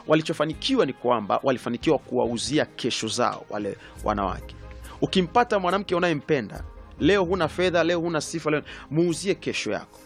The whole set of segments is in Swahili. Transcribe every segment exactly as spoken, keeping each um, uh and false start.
Walichofanikiwa ni kwamba walifanikiwa kuwauzia kesho zao wale wanawake. Ukimpata mwanamke unayempenda, leo huna fedha, leo huna sifa, leo muuzie kesho yako.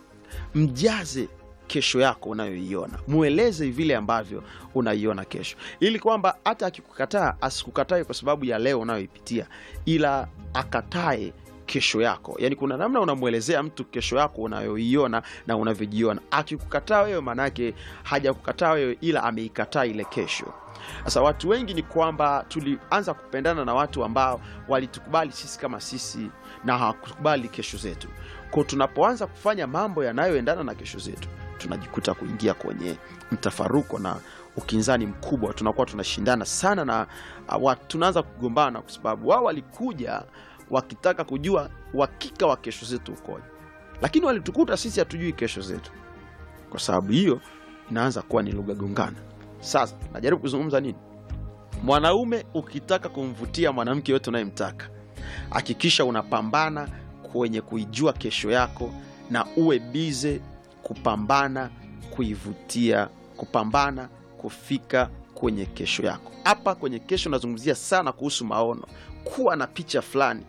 Mjaze kesho yako unayoiona. Mueleze vile ambavyo unaiona kesho, ili kwamba hata akikukataa asikukatae kwa sababu ya leo unayoipitia, ila akatae kesho yako. Yani kuna namna unamuelezea mtu kesho yako unayoiona na unavyojiona. Akikukataa wewe, manake hajakukataa wewe, ila ameikataa ile kesho. Sasa watu wengi ni kwamba tulianza kupendana na watu ambao walitukubali sisi kama sisi na hawakukubali kesho zetu. Kwa tunapoanza kufanya mambo yanayoendana na kesho zetu, tunajikuta kuingia kwenye mtafaruko na ukinzani mkubwa. Tunakuwa tunashindana sana na uh, tunaanza kugombana kwa sababu wao walikuja wakitaka kujua uhakika wa kesho zetu ukoje, lakini walitukuta sisi hatujui kesho zetu. Kwa sababu hiyo inaanza kuwa ni lugha gongana. Sasa najaribu kuzungumza nini? Mwanaume ukitaka kumvutia mwanamke yote unayemtaka, hakikisha unapambana kwenye kuijua kesho yako na uwe bize kupambana kuivutia, kupambana kufika kwenye kesho yako. Hapa kwenye kesho nazungumzia sana kuhusu maono. Kuwa na picha fulani,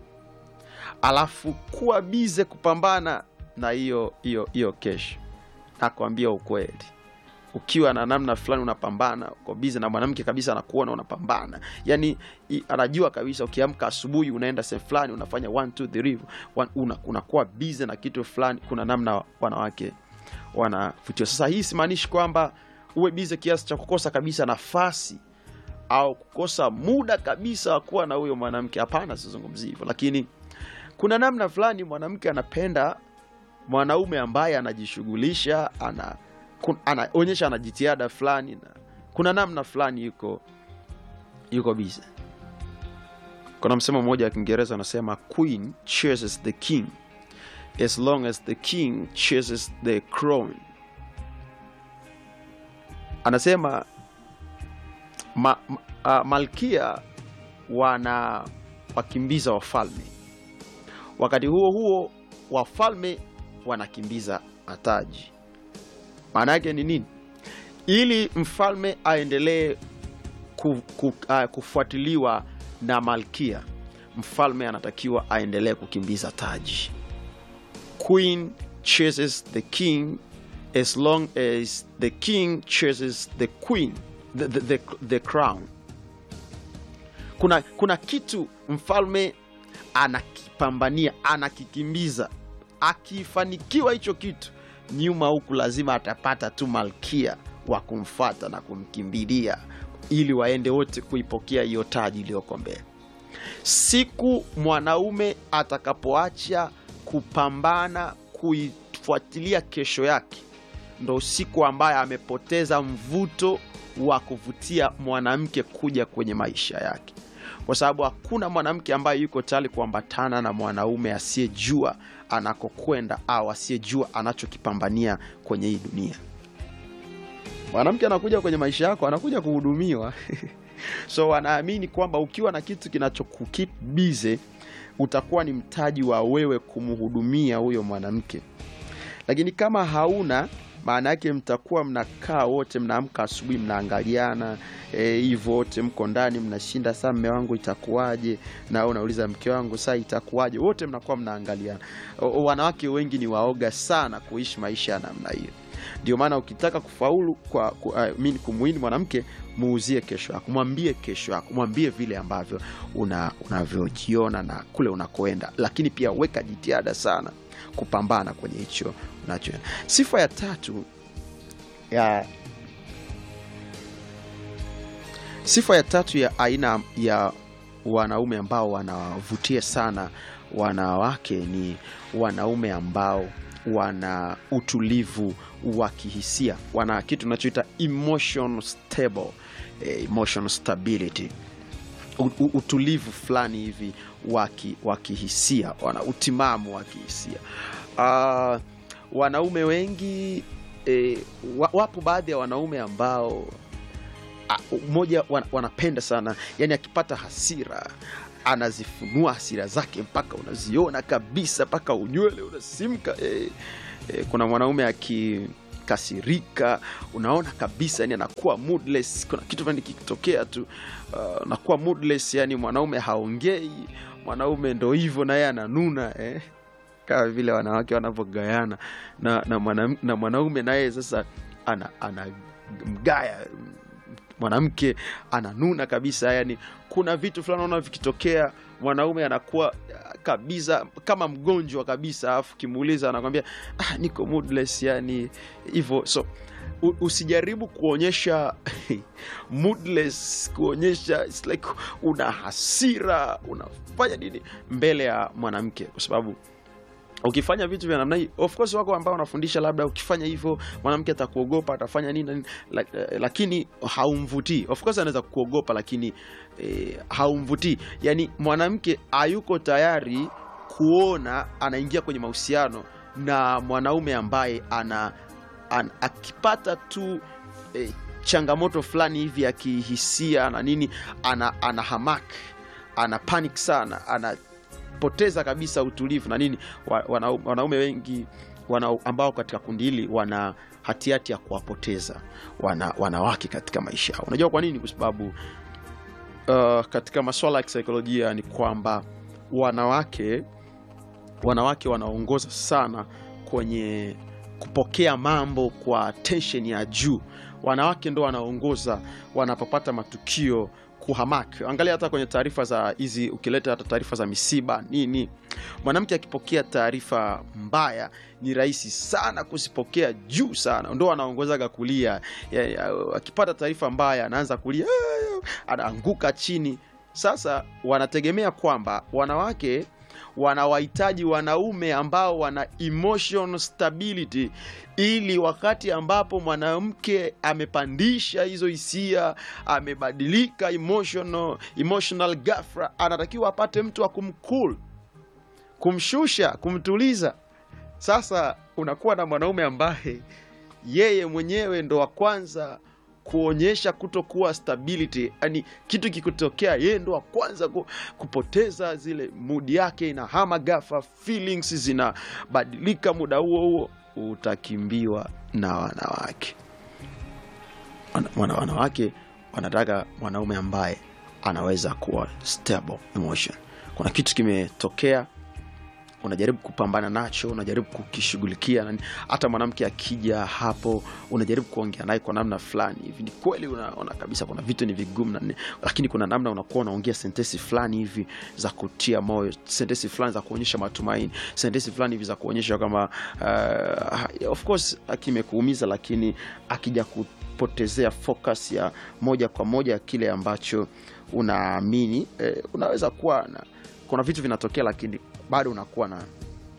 alafu kuwa bize kupambana na hiyo hiyo hiyo kesho. Nakwambia ukweli, ukiwa na namna fulani unapambana, uko bize na mwanamke kabisa anakuona unapambana. Yani anajua kabisa ukiamka asubuhi unaenda sehemu fulani unafanya one two three, unakuwa bize na kitu fulani. Kuna namna wanawake wanavutiwa. Sasa hii simaanishi kwamba uwe bize kiasi cha kukosa kabisa nafasi au kukosa muda kabisa wa kuwa na huyo mwanamke. Hapana, sizungumzi hivyo. Lakini kuna namna fulani mwanamke anapenda mwanaume ambaye anajishughulisha, ana anaonyesha anajitihada fulani, na kuna namna fulani yuko yuko bize. Kuna msemo mmoja wa Kiingereza unasema queen chases the king as long as the king chases the crown. Anasema ma, ma, uh, malkia wana wakimbiza wafalme, wakati huo huo wafalme wanakimbiza ataji. Maana yake ni nini? Ili mfalme aendelee ku, ku, uh, kufuatiliwa na malkia, mfalme anatakiwa aendelee kukimbiza taji. Queen chases the king as long as the king chases the queen, the, the, the, the crown. Kuna, kuna kitu mfalme anakipambania, anakikimbiza. Akifanikiwa hicho kitu, nyuma huku lazima atapata tu malkia wa kumfuata na kumkimbilia, ili waende wote kuipokea hiyo taji iliyoko mbele. Siku mwanaume atakapoacha kupambana kuifuatilia kesho yake, ndo siku ambaye amepoteza mvuto wa kuvutia mwanamke kuja kwenye maisha yake. Kwa sababu hakuna mwanamke ambaye yuko tayari kuambatana na mwanaume asiyejua anakokwenda au asiyejua anachokipambania kwenye hii dunia. Mwanamke anakuja kwenye maisha yako, anakuja kuhudumiwa. So wanaamini kwamba ukiwa na kitu kinachokukip busy, utakuwa ni mtaji wa wewe kumhudumia huyo mwanamke. Lakini kama hauna, maana yake mtakuwa mnakaa wote, mnaamka asubuhi mnaangaliana hivyo e, wote mko ndani mnashinda, sasa mume wangu itakuwaje, na unauliza mke wangu sasa itakuwaje, wote mnakuwa mnaangaliana. Wanawake wengi ni waoga sana kuishi maisha ya namna hiyo. Ndio maana ukitaka kufaulu kwa ku, uh, mimi kumuini mwanamke, muuzie kesho yako, mwambie kesho yako, mwambie vile ambavyo una unavyojiona na kule unakoenda, lakini pia weka jitihada sana kupambana kwenye hicho unacho. Sifa ya tatu ya sifa ya tatu ya aina ya wanaume ambao wanavutia sana wanawake ni wanaume ambao wana utulivu wa kihisia. Wana kitu tunachoita emotional stable, eh, emotional stability. U, u, utulivu fulani hivi wa kihisia, wana utimamu wa kihisia. Uh, wanaume wengi eh, wapo baadhi ya wanaume ambao mmoja uh, wanapenda sana, yani akipata hasira anazifunua hasira zake mpaka unaziona kabisa, mpaka unywele unasimka. Eh, eh, kuna mwanaume aki amekasirika, unaona kabisa yani anakuwa moodless, kuna kitu fulani kikitokea tu uh, anakuwa moodless, yani mwanaume haongei, mwanaume ndo hivyo na yeye ananuna eh, kama vile wanawake wanavogayana na na mwanaume na mwanaume naye sasa ana ana mgaya mwanamke ananuna kabisa. Yani kuna vitu fulani unaona vikitokea mwanaume anakuwa kabisa kama mgonjwa kabisa, afu kimuuliza anakuambia ah, niko moodless yani hivyo. So usijaribu kuonyesha moodless, kuonyesha it's like una hasira, unafanya nini mbele ya mwanamke, kwa sababu ukifanya vitu vya namna hii, of course wako ambao wanafundisha labda ukifanya hivyo mwanamke atakuogopa, atafanya nini, lakini haumvutii. Of course anaweza kuogopa, lakini eh, haumvutii. Yani mwanamke hayuko tayari kuona anaingia kwenye mahusiano na mwanaume ambaye ana, ana akipata tu eh, changamoto fulani hivi ya kihisia na nini, ana ana hamak, ana panic sana, ana poteza kabisa utulivu na nini. Wanaume wana wengi wana, ambao katika kundi hili wana hatihati ya kuwapoteza wana, wanawake katika maisha yao. Unajua kwa nini? Kwa sababu uh, katika masuala ya kisaikolojia ni kwamba wanawake wanawake wanaongoza sana kwenye kupokea mambo kwa tension ya juu. Wanawake ndo wanaongoza wanapopata matukio kuhamak. Angalia hata kwenye taarifa za hizi, ukileta hata taarifa za misiba nini, mwanamke akipokea taarifa mbaya ni rahisi sana kusipokea juu sana, ndo anaongozaga kulia. Akipata taarifa mbaya anaanza kulia, anaanguka chini. Sasa wanategemea kwamba wanawake wanawahitaji wanaume ambao wana emotional stability, ili wakati ambapo mwanamke amepandisha hizo hisia, amebadilika emotional emotional ghafla, anatakiwa apate mtu wa kumcool, kumshusha, kumtuliza. Sasa unakuwa na mwanaume ambaye yeye mwenyewe ndo wa kwanza kuonyesha kutokuwa stability, yani kitu kikutokea yeye ndo wa kwanza kupoteza zile mood yake, na hama ghafla, feelings zinabadilika muda huo huo. Utakimbiwa na wanawake. Wana, wanawake wanataka mwanaume ambaye anaweza kuwa stable emotion. Kuna kitu kimetokea, unajaribu kupambana nacho, unajaribu kukishughulikia. Hata mwanamke akija hapo unajaribu kuongea naye kwa namna fulani hivi. Ni kweli unaona kabisa kuna vitu ni vigumu, lakini kuna namna unakuwa unaongea sentensi fulani hivi za kutia moyo, sentensi fulani za kuonyesha matumaini, sentensi fulani hivi za kuonyesha kama uh, of course akimekuumiza, lakini akija kupotezea focus ya moja kwa moja kile ambacho unaamini, eh, unaweza kuwa na, kuna vitu vinatokea lakini bado unakuwa na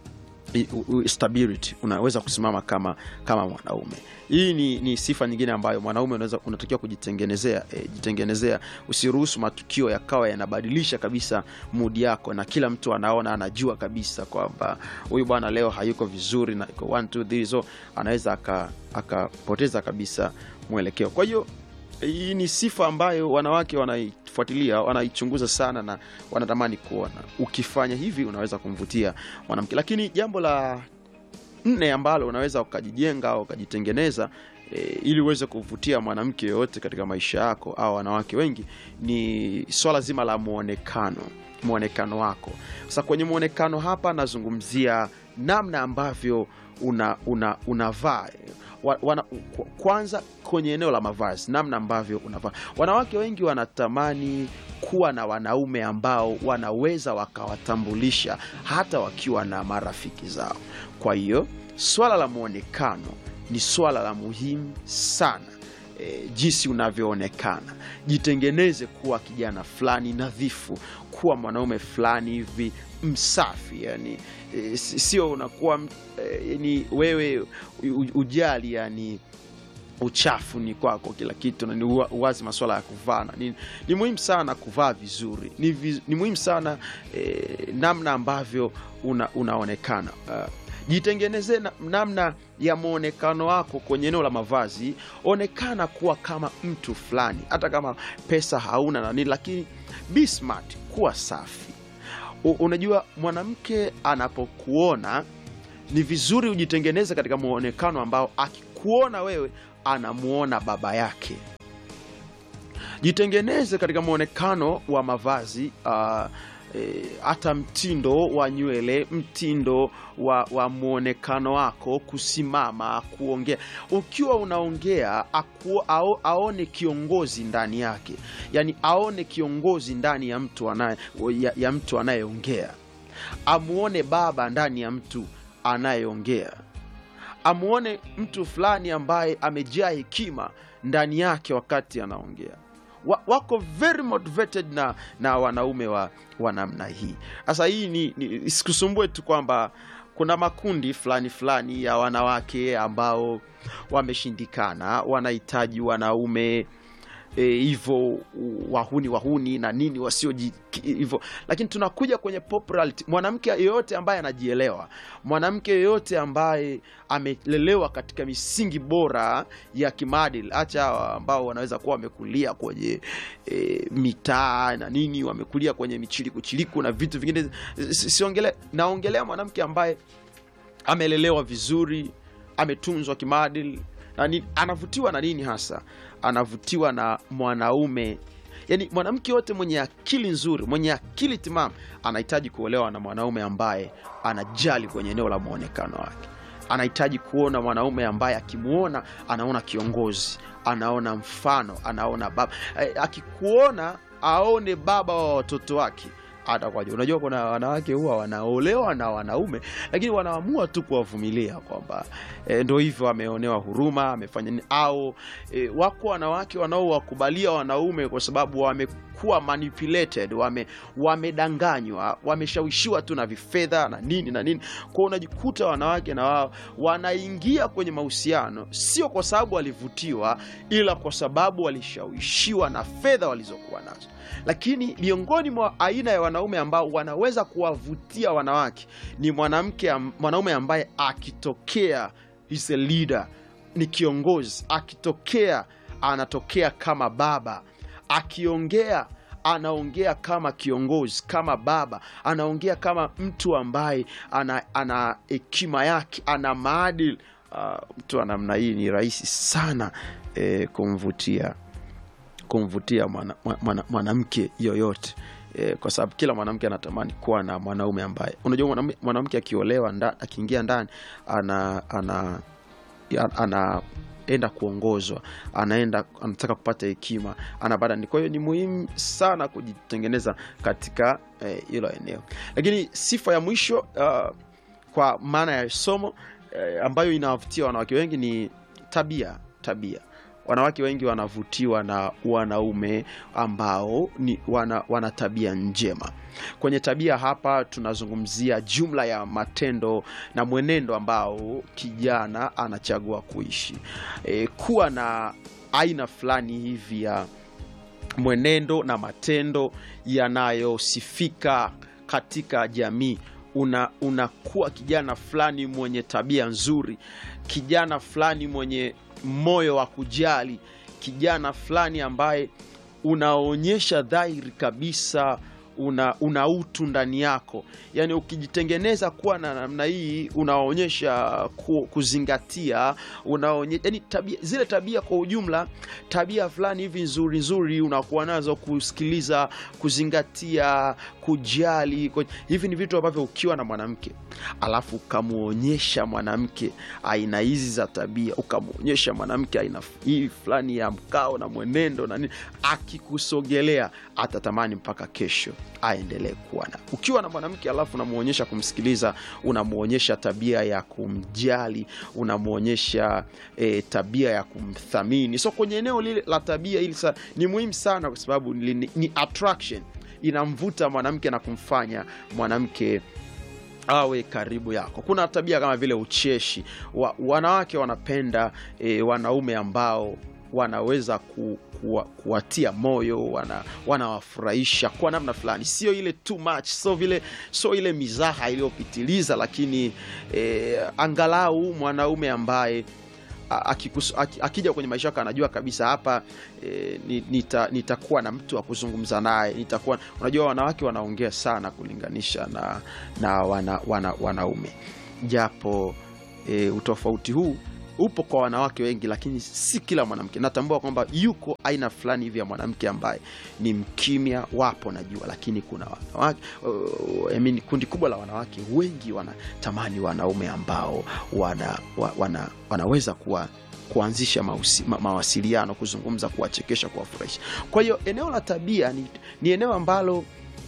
stability, unaweza kusimama kama kama mwanaume. Hii ni, ni sifa nyingine ambayo mwanaume unaweza unatakiwa kujitengenezea. E, jitengenezea. Usiruhusu matukio yakawa yanabadilisha kabisa mood yako, na kila mtu anaona, anajua kabisa kwamba huyu bwana leo hayuko vizuri na iko one two three, so anaweza akapoteza kabisa mwelekeo. Kwa hiyo hii ni sifa ambayo wanawake wanaifuatilia, wanaichunguza sana na wanatamani kuona. Ukifanya hivi unaweza kumvutia mwanamke. Lakini jambo la nne ambalo unaweza ukajijenga au ukajitengeneza e, ili uweze kuvutia mwanamke yote katika maisha yako au wanawake wengi, ni swala zima la muonekano, muonekano wako. Sasa kwenye muonekano hapa nazungumzia namna ambavyo una una unavaa. Wana, kwanza kwenye eneo la mavazi, namna ambavyo unavaa. Wanawake wengi wanatamani kuwa na wanaume ambao wanaweza wakawatambulisha hata wakiwa na marafiki zao. Kwa hiyo swala la muonekano ni swala la muhimu sana. E, jinsi unavyoonekana, jitengeneze kuwa kijana fulani nadhifu, kuwa mwanaume fulani hivi msafi. Yani e, sio unakuwa e, yani wewe ujali yani uchafu ni kwako kila kitu, na ni uwazi masuala ya kuvaa. Ni, ni muhimu sana kuvaa vizuri. Ni, viz, ni muhimu sana e, namna ambavyo una, unaonekana. Uh, jitengeneze na, namna ya muonekano wako kwenye eneo la mavazi. Onekana kuwa kama mtu fulani, hata kama pesa hauna na nini, lakini be smart, kuwa safi. U, unajua mwanamke anapokuona ni vizuri ujitengeneze katika muonekano ambao akiku akikuona wewe anamuona baba yake. Jitengeneze katika muonekano wa mavazi, uh, hata e, mtindo wa nywele, mtindo wa, wa muonekano wako, kusimama, kuongea. Ukiwa unaongea aku, ao, aone kiongozi ndani yake, yani aone kiongozi ndani ya mtu anaye ya, ya mtu anayeongea. Amuone baba ndani ya mtu anayeongea. Amuone mtu fulani ambaye amejaa hekima ndani yake wakati anaongea. Wako very motivated na, na wanaume wa, wa namna hii. Sasa hii ni, ni sikusumbue tu kwamba kuna makundi fulani fulani ya wanawake ambao wameshindikana, wanahitaji wanaume hivyo e, wahuni wahuni na nini wasio hivyo. Lakini tunakuja kwenye popularity. Mwanamke yeyote ambaye anajielewa, mwanamke yeyote ambaye amelelewa katika misingi bora ya kimaadili, acha ambao wanaweza kuwa wamekulia kwenye e, mitaa na nini, wamekulia kwenye michiliku chiliku na vitu vingine, siongelea. Naongelea mwanamke ambaye amelelewa vizuri, ametunzwa kimaadili na nini. Anavutiwa na nini hasa? Anavutiwa na mwanaume. Yani mwanamke yote mwenye akili nzuri, mwenye akili timamu, anahitaji kuolewa na mwanaume ambaye anajali kwenye eneo la muonekano wake. Anahitaji kuona mwanaume ambaye akimuona anaona kiongozi, anaona mfano, anaona baba. Akikuona aone baba wa watoto wake, atakwaje. Unajua kuna wanawake huwa wanaolewa na wanaume lakini wanaamua tu kuwavumilia kwamba e, ndio hivyo, ameonewa huruma, amefanya nini. Au e, wako wanawake wanaowakubalia wanaume kwa sababu wamekuwa manipulated, wame wamedanganywa, wameshawishiwa tu na vifedha na nini na nini. Kwa unajikuta wanawake na wao wanaingia kwenye mahusiano sio kwa sababu walivutiwa, ila kwa sababu walishawishiwa na fedha walizokuwa nazo. Lakini miongoni mwa aina ya wanaume ambao wanaweza kuwavutia wanawake ni mwanamke mwanaume ambaye akitokea is a leader, ni kiongozi. Akitokea anatokea kama baba, akiongea anaongea kama kiongozi, kama baba, anaongea kama mtu ambaye ana ana hekima yake, ana maadili. Uh, mtu wa namna hii ni rahisi sana eh, kumvutia kumvutia mwanamke mwana, mwana yoyote e, kwa sababu kila mwanamke anatamani kuwa na mwanaume ambaye, unajua mwanamke akiolewa, akiingia ndani ana ana anaenda kuongozwa, anaenda anataka kupata hekima, anabada. Kwa hiyo ni muhimu sana kujitengeneza katika hilo e, eneo. Lakini sifa ya mwisho uh, kwa maana ya somo e, ambayo inawavutia wanawake wengi ni tabia tabia. Wanawake wengi wanavutiwa na wanaume ambao ni wana, wana tabia njema. Kwenye tabia hapa tunazungumzia jumla ya matendo na mwenendo ambao kijana anachagua kuishi. E, kuwa na aina fulani hivi ya mwenendo na matendo yanayosifika katika jamii. Una unakuwa kijana fulani mwenye tabia nzuri, kijana fulani mwenye moyo wa kujali, kijana fulani ambaye unaonyesha dhahiri kabisa una, una utu ndani yako. Yani ukijitengeneza kuwa na namna hii, unaonyesha ku, kuzingatia, unaonyesha yani tabia, zile tabia kwa ujumla, tabia fulani hivi nzuri nzuri unakuwa nazo, kusikiliza, kuzingatia, kujali. Hivi ni vitu ambavyo ukiwa na mwanamke alafu ukamuonyesha mwanamke aina hizi za tabia, ukamuonyesha mwanamke aina hii fulani ya mkao na mwenendo na nini, akikusogelea atatamani mpaka kesho aendelee kuwa na. Ukiwa na mwanamke alafu unamuonyesha kumsikiliza, unamuonyesha tabia ya kumjali, unamuonyesha e, tabia ya kumthamini. So kwenye eneo lile la tabia hili ni muhimu sana, kwa sababu ni, ni attraction, inamvuta mwanamke na kumfanya mwanamke awe karibu yako. Kuna tabia kama vile ucheshi. Wa, wanawake wanapenda e, wanaume ambao wanaweza ku, ku, kuwatia moyo, wana wanawafurahisha kwa namna fulani, sio ile too much, so vile so ile mizaha iliyopitiliza, lakini e, angalau mwanaume ambaye Akikus, akija kwenye maisha yako anajua kabisa hapa e, nita, nitakuwa na mtu wa kuzungumza naye, nitakuwa. Unajua wanawake wanaongea sana kulinganisha na, na wana, wana, wanaume, japo e, utofauti huu upo kwa wanawake wengi, lakini si kila mwanamke. Natambua kwamba yuko aina fulani hivi ya mwanamke ambaye ni mkimya, wapo najua, lakini kuna wanawake uh, I mean, kundi kubwa la wanawake wengi wanatamani wanaume ambao wana, wana, wanaweza kuwa kuanzisha mausi, ma, mawasiliano, kuzungumza, kuwachekesha, kuwafurahisha. Kwa hiyo eneo la tabia ni, ni eneo ambalo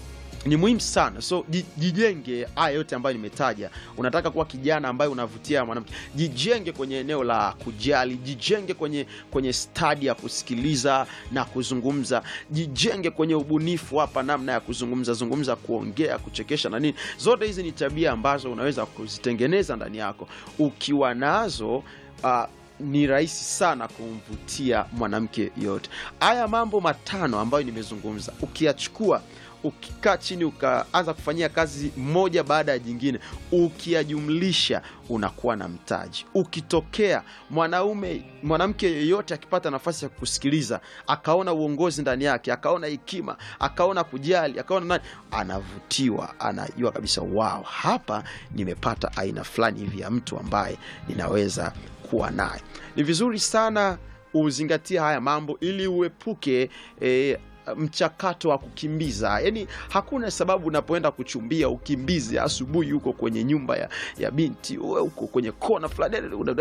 ni muhimu sana. So jijenge haya yote ambayo nimetaja. Unataka kuwa kijana ambaye unavutia mwanamke, jijenge kwenye eneo la kujali, jijenge kwenye kwenye stadi ya kusikiliza na kuzungumza, jijenge kwenye ubunifu hapa, namna ya kuzungumza, zungumza, kuongea, kuchekesha na nini. Zote hizi ni tabia ambazo unaweza kuzitengeneza ndani yako. Ukiwa nazo uh, ni rahisi sana kumvutia mwanamke yote. Haya mambo matano ambayo nimezungumza, ukiyachukua, ukikaa chini ukaanza kufanyia kazi moja baada ya jingine, ukiyajumlisha, unakuwa na mtaji. Ukitokea mwanaume mwanamke yeyote akipata nafasi ya kusikiliza, akaona uongozi ndani yake, akaona hekima, akaona kujali, akaona nani, anavutiwa, anajua kabisa, wow, hapa nimepata aina fulani hivi ya mtu ambaye ninaweza kuwa naye. Ni vizuri sana uzingatie haya mambo ili uepuke eh, mchakato wa kukimbiza. Yaani hakuna sababu unapoenda kuchumbia ukimbize asubuhi huko kwenye nyumba ya, ya binti, uwe huko kwenye kona fulani.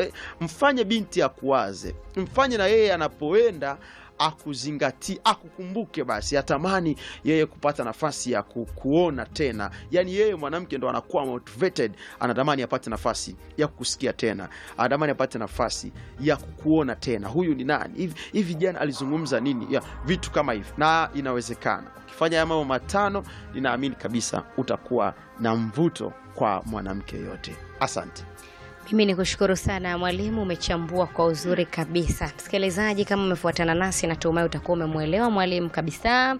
Mfanye binti akuwaze, mfanye na yeye anapoenda akuzingatie, akukumbuke, basi atamani yeye kupata nafasi ya kukuona tena. Yani yeye mwanamke ndo anakuwa motivated, anatamani apate nafasi ya kukusikia tena, anatamani apate nafasi ya kukuona tena. Huyu ni nani? Hivi hivi jana alizungumza nini? Ya vitu kama hivi. Na inawezekana ukifanya mambo matano, ninaamini kabisa utakuwa na mvuto kwa mwanamke yote. Asante. Mimi nikushukuru sana mwalimu, umechambua kwa uzuri kabisa. Msikilizaji, kama umefuatana nasi, natumai utakuwa umemuelewa mwalimu kabisa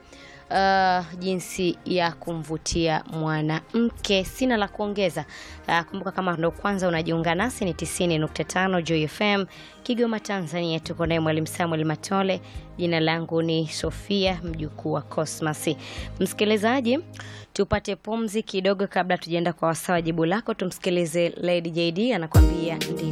uh, jinsi ya kumvutia mwanamke. Sina la kuongeza. Uh, kumbuka kama ndo kwanza unajiunga nasi, ni tisini nukta tano Joy F M Kigoma, Tanzania. Tuko naye mwalimu Samuel Matole. Jina langu ni Sofia, mjukuu wa Cosmas. Msikilizaji, tupate pumzi kidogo kabla tujaenda kwa wasawa jibu lako. Tumsikilize Lady J D anakuambia ndi